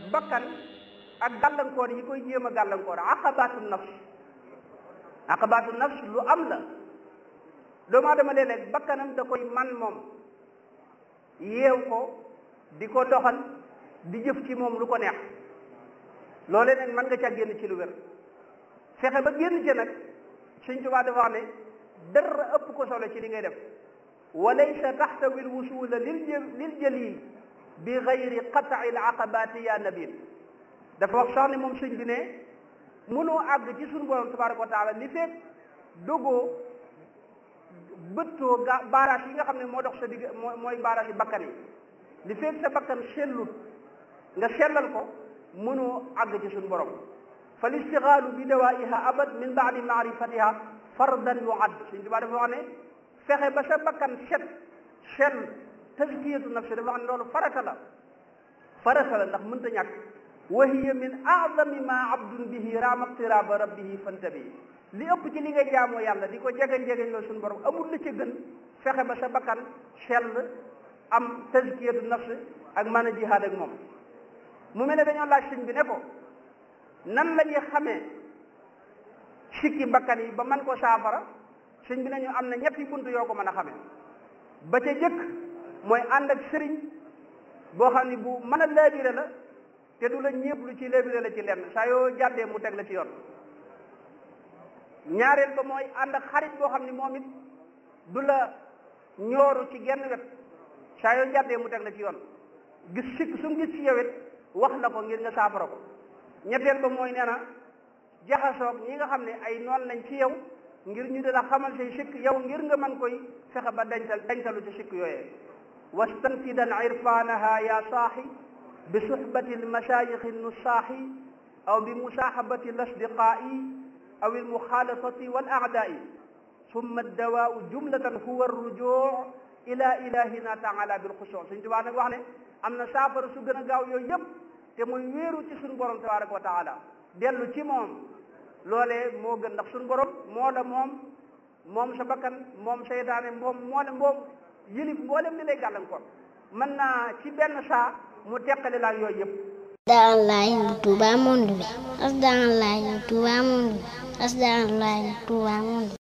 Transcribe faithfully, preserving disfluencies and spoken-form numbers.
bakkan ak gàllankoor yi koy jéem a gàllankoor aqabatu nafs aqabatu nafs lu am la doomu aadama léeg-léeg bakkanam da koy man moom yeew ko di ko doxal di jëf ci moom lu ko neex loolee nag mën nga ca génn ci lu wér fexe ba génn ca nag Sëñ Tuubaa dafa wax ne dara ëpp ko solo ci li ngay def wa laysa taxtawi lwusula lil lil jalil bi gayri qat'i l aqabati ya nabil dafa wax sax ne moom sëñ bi ne mënoo àgg ci suñu borom tabaraka wa taala li fekk dogoo bëttoo ga baaraas yi nga xam ne moo dox sa digg mooy baaraas yi bakkan yi li fekk sa bakkan sellut nga sellal ko mënoo àgg ci suñu borom fa listixaalu bi dawaiha abad min baadi maarifatiha fardan yuad suñ tubaa dafa wax ne fexe ba sa bakkan set sell tazkiyatu nafsi dafa wax ne loolu farata la farata la ndax mënta ñàkk wa hiya min aadami ma abdun bihi raama qtiraba rabbihi fantabi li ëpp ci li nga jaamoo yàlla di ko jegeñ-jegeñ loolu suñu borom amul la ca gën fexe ba sa bakkan sell am tazkiyatu nafsi ak mën a jihaad ak moom mu mel ne dañoo laaj sëñ bi ne ko nan la ñuy xamee sikki bakkan yi ba man ko saafara sëñ bi nañu am na ñetti bunt yoo ko mën a xamee ba ca jëkk mooy ànd ak sëriñ boo xam ne bu mën a laabire la te du la ñéeblu ci laabire la ci lenn saa yoo jàddee mu teg la ci yoon ñaareel ba mooy ànd ak xarit boo xam ne moom it du la ñooru ci genn wet saa yoo jàddee mu teg la ci yoon gis sikk su mu gis ci yow it wax la ko ngir nga saafara ko ñetteel ba mooy nee na jaxasoog ñi nga xam ne ay noon lañ ci yow ngir ñu dina xamal say sikk yow ngir nga mën koy fexe ba dencal dencalu ci sikk yooyee wastanfidan irfanaha ya saaxi bi suhbati almasayixi nusaaxi aw bi musaaxabati alasdiqaa'i aw almuxaalafati wal aadaai summa addawaau jumlatan huwa arrujuu ila ilahina taala bilxusuu Sëñ Tuubaa nag wax ne am na saafara su gën a gaaw yooyu yëpp te muy wéeru ci suñu borom tabaraka wa taala dellu ci moom loolee moo gën ndax suñu borom moo la moom moom sa bakkan moom seytaane moom moo la moom yëlif mboolem li lay gàllankoor mën naa ci benn saa mu teqale la yooyu yëpp Asdaanlaay Touba monde bi Asdaanlaay Touba monde bi Asdaanlaay Touba monde